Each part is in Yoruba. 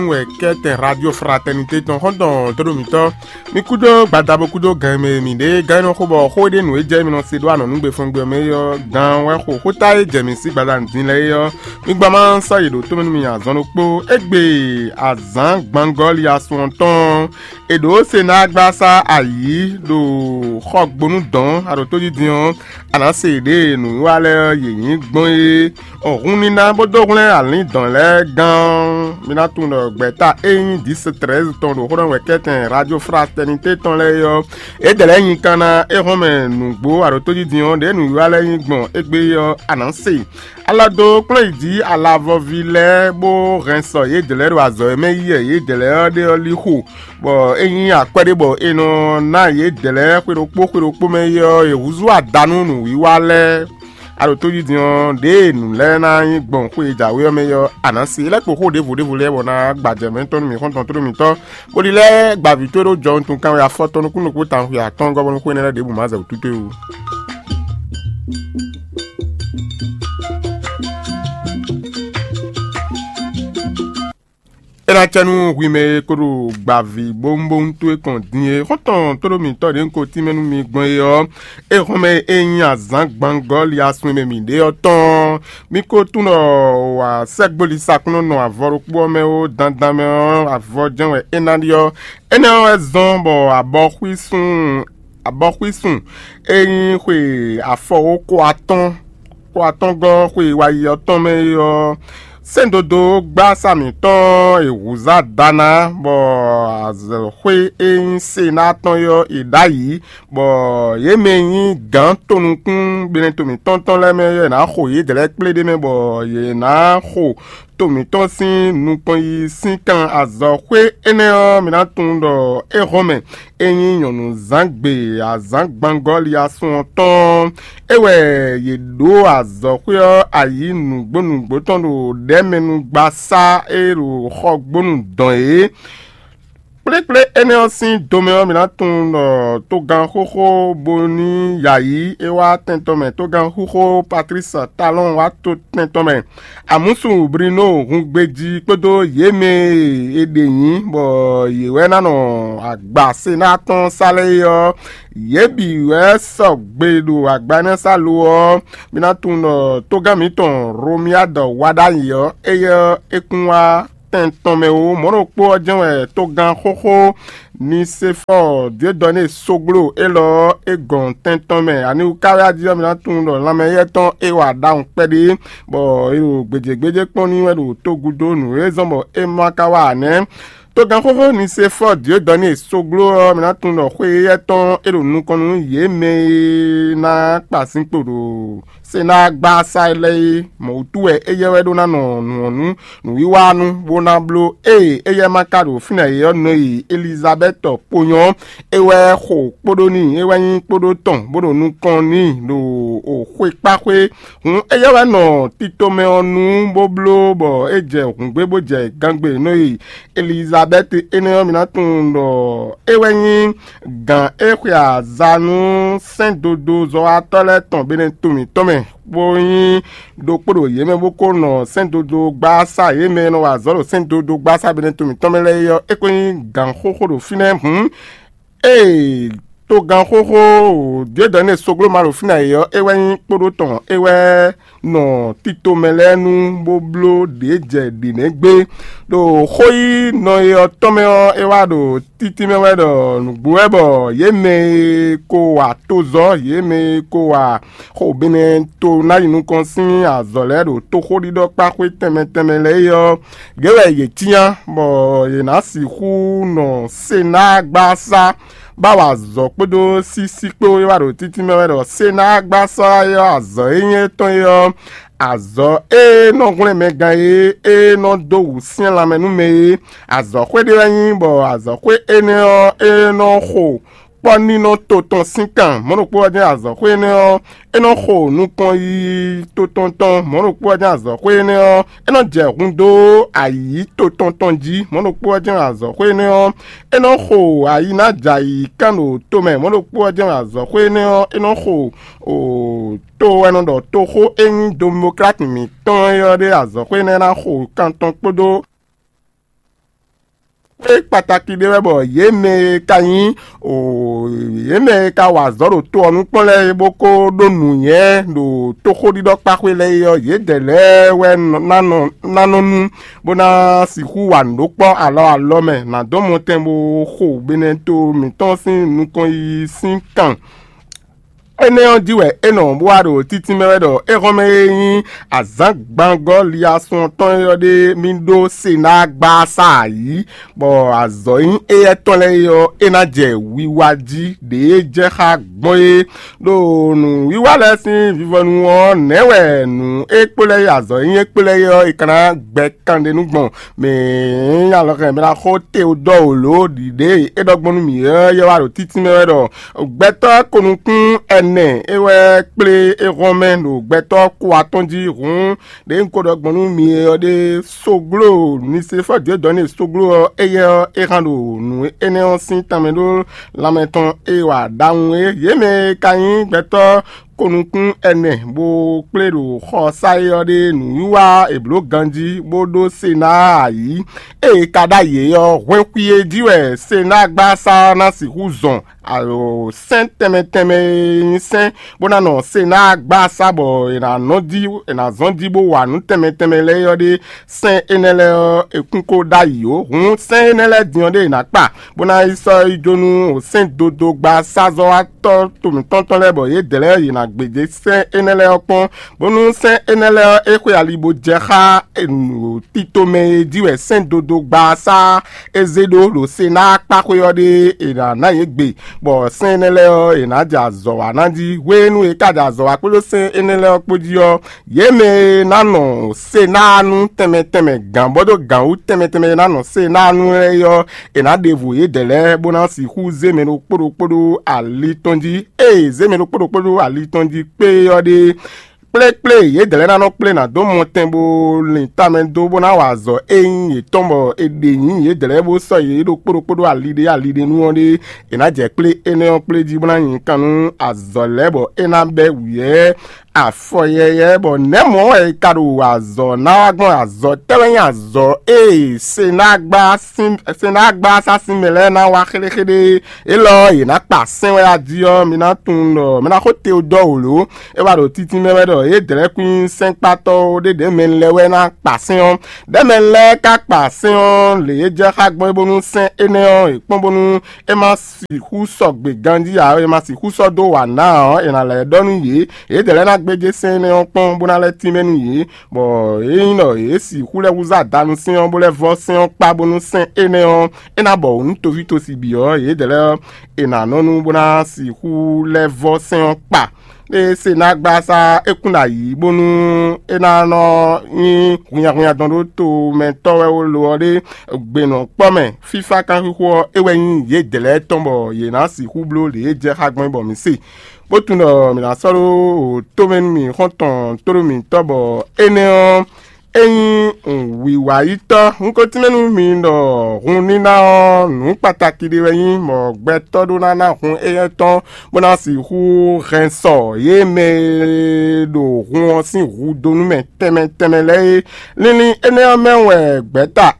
Kete Radio Fraternité ton hondo toromito mi kudo gbadabo kudo game mi de gano ko bo ko de nu eje mi no se do anu ngbe fun gbe me yo gan we ko ta eje mi si gbadan din le yo mi gba man sa yedo to mi azan opo egbe azan gbangol ya sunton edo se na gbasa ayi do khogbonu don aro to didion ana se de nu wa le yin gbon e orun ni na bodo gun le alin don le gan mi na tun gbeta 13 ton do horon weketen Radio Fraternité ton le yo e de leyin kana e home nugbo aro to didion de nu wa le yin gbon egbe yo ananse alado pleidi alavo ville bo renso ye de le azo me ye de le de olihu bo eyin apere bo eno na ye de le kwiropo me yo e wuzu adanu nu wi wale aro to didion de nu le na yin gbon ko ijawe me yo anansi le po ko de le wona gbaje me ton mi kon ton to mi to bo di le gba vitoro jo tun kan ya foto nu kunu ko tan ya ton go bo ko ne de bu ma za tutu o era chanu wime koro gbavi bombon to e kondie konton toro mi to de nko ti menu mi gbon yo e home eyin azan gbangol ya sun mi de oton mi ko tun no wa segboli sakuno no avoropo me o dandan me avojan we enadio ena ezon bo abokuisun eyin kwe afo ko aton go kwe wa yi oton me yo sendodo gba sami ton ewuza dana bo azwe en senaton yo idayi bo yemeyin gan tonukun bineto mi tonton le me na ho ye de le ple de me bo ye na ho to mi ton sin nu pon yi sin kan azwe ene o mi na tun do e home eyin yonu zangbe azangbangol ya sun ton ewe ye do azwe ayi nu gbonu ton do menu gbasa ero khogbonu don e ple ene osin domeo mi na tun to gan koko boni yayi e wa tentome to gan koko Patrice Talon wa to tentome amusu brino ngbeji podo yeme edeyin bo yewe na no agba senaton sale yo yebi we so gbedo agba na saluo mi na tun to gan mi ton romiado wadayo eyo ekunwa tentome o moropo ojan e to gan koko ni sefo Dieu donné soglo elo egon tentome ani u kawa di mi na tun do lameye ton e wa down pedi bo ero gbeje pon ni we do to gudo nu rezon bo e makawa ne to gan koko ni sefo Dieu donné soglo mi na tun do kwe ton ero nu konu ye me na pasin podo se na gba saile mo tu eye wedo na nu wiwa nu bona blo eye makaro fina ye no Elizabeth ponyon ewe ho podo ni ewe yin podo ton bodo nu kon ni do o kwe pa kwe eye we no tito me onu boblo bo eje okun gbe boje gangbe no Elizabeth ene mi na tun do ewe yin gan ekwe azanu sendodo zo atole ton benen tumi tome boyin dokporo yeme boko no sendodo gba sa yeme no azoro sendodo gba sa benen tumi tomele yo ekwen gan khokoro fine to gan khoko Dieu donné soglo maro fina yo ewen kporo ton ewe no tito melenu boblo deje dinegbe do khoyi no yo tomeo ewa do titi mewe do nubuebo yeme ko wa tozo yeme ko wa ho bene to na yinu konsin azole do to khodi do pa kwe temetemele yo gewe ye tian bo ye na si hu no sena gbasa bawa zo podo sisi pe o wa do titi mewe do sena gbasa yo azo yin ton yo azo no gunle me gan no do sin la menu me azo kwe de yin bo azo kwe no ho poni no to ton sinkan mo ro po ajan azo kwe no ho nu kon yi to ton mo ro po ajan azo kwe no je gundo ayi to ton ji mo ro po ajan azo kwe no ho ayi na jai kanu to me mo ro po ajan azo kwe no ho o to eno do to ho en democrat mi ton yo de azo kwe na ho kan ton podo pàtàkì de bo ye me kayin o ye me ka wa zoro to onu ponle boko donu yen do to khodi do pa kwele yo ye dele we nanonu bona siku wa ndokpo alo me na do mo tembo kho benento mi ton sin nu kon yi sin kan ene on diwe eno boaro titi meredo erome yin azagbango liasun ton yode mindo sena gba sa yi bo azoyin ton le yo enaje wiwaji de je ha gbon do nu wiwa lesin vivonu won newe nu epole azoyin epole yo ikana gbe kande nu gbon me ya lo kan me la khote odo olo dide edogbonu mi yo wa titi meredo gbeto konukun ne ewe ple eromen no gbeto ko atonji run de nkodo gbonu mi ode soglo ni se fa de donner soglo eye erando nu ene onsin tamelo lamenton ewa dawe yeme kayin gbeto konukun ene bo plero kho sayode nu wa eblo ganji bodo sena yi kada ye yo wenkuye diwe sena gba sa na si huzon alo saint teme saint bona no sena gba sa bo ina nodi ina zondi bo wa nu teme le yode saint enele ekunko da yo hun saint enele diode ina pa bona iso ijonu saint dodo gba sa zo ato to mi tonton le bo ye dele ina gbede saint enele opon bonu saint enele ekwe alibo jeha enu titome diwe saint dodo gba sa ezedo lo sena pa ko yode ina na ye gbe bo saint enele ina ja zo anadi wenu e ka ja zo apolo saint enele opoji yo yeme nano senanu teme gambodo gan u teme nano senanu yo ina devu ye dele bona si hu zemeno podo ali tonji zemeno podo ali tonji pe yode play ye dele na no play na do montembo lintamendo bona wazo ye tombo edeyin ye dele bo so ye do podo alide nu onde ina je play ene play di bona yin kanu azolebo ina be wiye afoyeye bo nemo e karu azo na agbon azo tewen azo senagba sa simele na wa khele elo ina pa senwe adio mi na tun lo mi na khote odo olo e wa do titi mewedo e dere kun 5 pato de men lewe na pa sen de men le ka pa sen le je agbon bonu sen ene e pon bonu e ma si hu so gbe gandi a e ma si hu so do wa na e na le donu yi e dere na gbeje sen ne onpon bona le timenu yi bo e no e si hu le wuza danu sen bo le vo sen pa bonu sen ene on e na bo un to vito si bi o e dere e na nonu bona si hu le vo sen pa se na gba sa ekuna yi bonu ena no yin kunya don to mento we lo de gbenu pome fifa kan ho ewe yin ye dele tombo ye na si hublo le je hagbon bo mi si botuno mi na soro to men mi konton toro mi tobo ene wiwa ito nko timenu mi no hun ni na nu pataki de yin mo gbe todo na hun eyeton bona si hu renso ye me do hun si hu donu me teme le lini ene menwe gbeta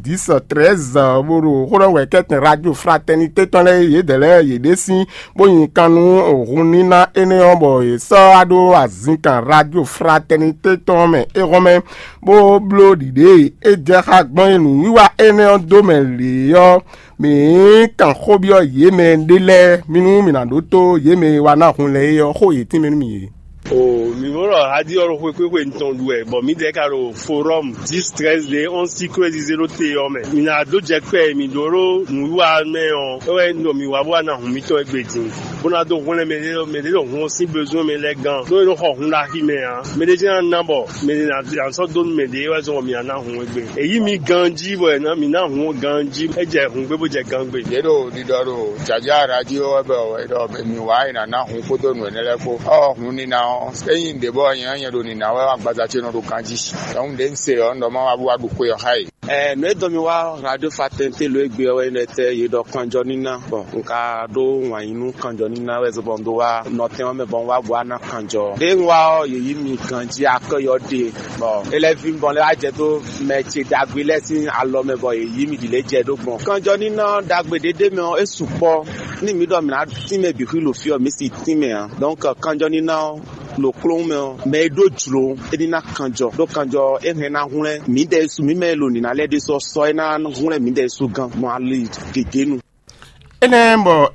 10-13 boro horo we keten radio fraternité ton le ye dele ye desi boyin kanu hun ni na ene ombo e so ado azinkan radio fraternité ton me e rome bo blodi de e je agbon enu wiwa ene do men le yo mi kan khobio ye men dele minu minadoto ye me wana hun le yo ho yi tin mi mi woro adi oro kwe ntondu e bo mi de karo forum 10-13 de 11-0 te o me mi na do je pe mi doro nuwa me o we ndo mi wa bo na hun mi to egbetin bona do hun le me de hun si besoin me le gan do ro hun la ki me an me de jan number me na so do me de wa so mi na hun egbe eyi mi ganji bo na mi na hun ganji e je hun gbe bo je gangbe de do di do jaja radio e bo e do mi wa ina na hun foto nu ne le ko o hun ni na eyin de bo yan do ni na wa gbaza che no do kanji don den se on do ma wa du ko yo hai no do mi wa radio fatente lo egbe o enete ye do kanjo nina bon nka do wa inu kanjo nina we zo bon do wa no te o me bon wa bo na kanjo de wa ye yi mi kanji akoyo de bon elevin bon le aje to me che dagbe lesin alo me bo ye yi mi dile je do bon kanjo nina dagbe dede me o esupo ni mi do mi na ti me bi lo fi o mi si ti me donc kanjo nina lo klon me do jlo edina kanjo do kanjo ehena hunle mi de su mi me lo ni na le de so ina hunle mi de su gan mo ali gegenu enembo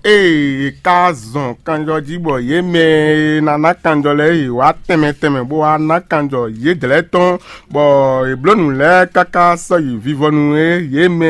kazon kanjo jibo ye me nana kanjo le wa teme bo wa na kanjo ye deleton bo eblonu le kaka so yi vivonu ye me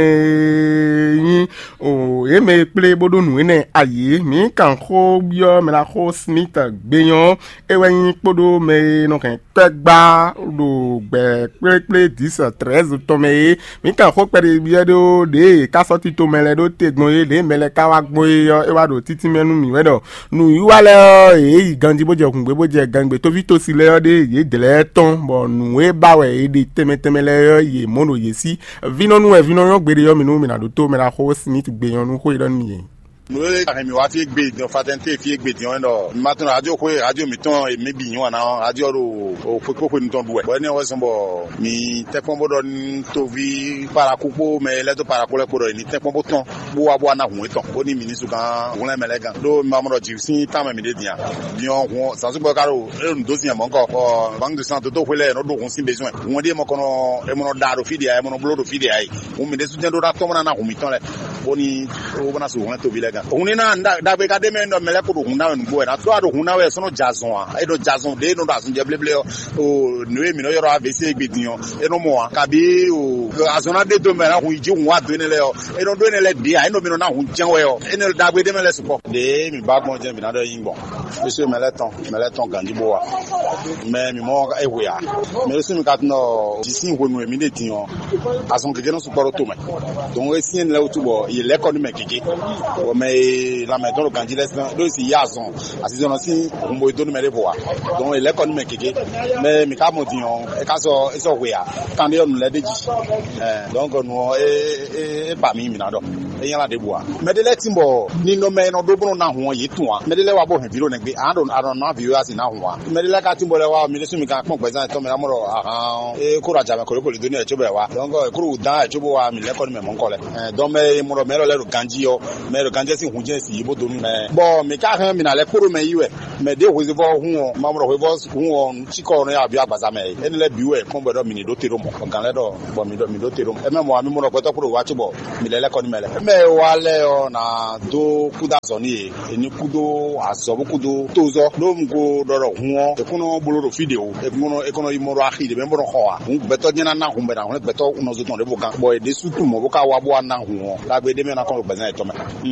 yin o ye me ple bodo nu ne aye mi kan ko bio me la ko smith gbeyan ewen podo me no kan pegba do gbe ple 10 13 to me mi kan ko pere biedo de ka so ti to mele do tegbon ye le mele wa gbo e wa do titi menu mi wedo nu yiwa le ganji boje okungbe boje gangbe to vito si le de ye dele ton bo nu e ba we de teme le ye mono ye si vino nu e vino yo gbere yo mi nu mi na do to me la ho smith gbe yon nu ko idan mi Nous avons fait des fatentes, fait des gens. Maintenant, radio quoi, radio mettons et maybe nous on radio au faut nous tomber. Bon, nous sommes bon. Mi te pombo don to vi para kupo mais le to para kole ko ni te pombo ton. Bo abo na hu ton. Oni ministre kan won le melega. Do mamodo ji sin ta me de dia. Bion won sans bo karo e ndo sin mo ko banque de santé to kwele no do won sin besoin. Won de mo kono e mo da do fidi ai mo blodo fidi ai. Won mi de su do da to mo na hu mi ton le. Oni o bona su won to vi lega. Unina da be ka de me no mele ko do huna no bo na to do huna we so no jason a e do jason de no da so je bleble o no e mi no yoro avc gbedion e no mo ka bi o azona de do me na hu ji hu wa do ne le o e no do ne le bi a e no mi no na hu jan we o e ne da gbe de me le support de mi ba gbon je mi na do yin gbon monsieur mele ton ganji bo wa me mi mo e hu ya me so mi ka no ji sin ho no e mi de tin o ason ke no support to me donc e sin le o tubo e le ko ni me keke o me la maison quand il laisse do si yazon asizon si mbo do numere bo donc ele ko nume keke mais mi ka mo dion e ka so we a kan de on le deji donc no e ba mi na do e yan la de bo me de let mbo ni no me no do bo na ho yi tun a me de le wa bo he biro ne gbe I don't know view as na ho a me de le ka timbo le wa mi le su mi ka pon president to me la mo ro e ko ra ja me ko le do ni e chobo wa donc e ko da e chobo wa mi le ko nume mo ko le donc me mo ro me ro le ro ganji yo me ro ganji si hunje si bo do nu bon me ka han mi na le koro me yiwe me de hozivo hu ma mo ro hu on chiko no ya bi agbaza me eni le biwe kon bodo mi ni do tero mo kan le do bo mi do tero e me mo ami mo ro peto kuro wa chibo mi le ko ni mele me wa le o na do kuda zo ni eni kudo azo kudo tozo no mgo do ro hu o e kuno buloro video e kuno imoro akhide me mo ro ho a hu beto nyina na hu be na hu beto uno zo ton de bo kan bo e de sutu mo bo ka wa bo na hu o la gbe de me na kon gbaza e to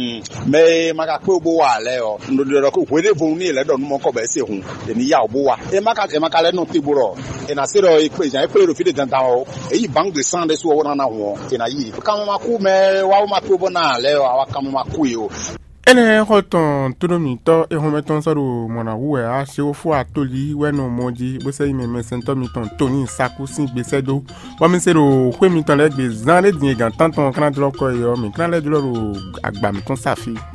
me maka pe bo wa le o ndo do ko we de fun ni le do mo ko be se hun e ni ya bo wa e maka le no tiburo e na se ro e pe jan e pe ro fi de tan o e yi bank de sang de so wo na hu e na yi ka ma ku me wa ma pe bo na le o wa ka ma ku yo ene hoton tudomito e hometon saru mona uwe a se o fu atoli weno moji bo se ime mesento miton toni saku sin gbese do bo mi se ro hwe miton le gbe zan le din gan tanton kan drop ko yo mi kan le duro agba miton safi